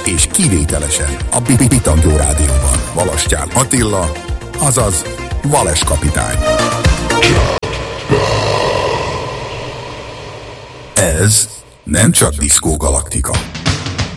és kivételesen a Bitangó Rádióban Valastyán Attila, azaz Vales kapitány. Ez nem csak Diszkó Galaktika.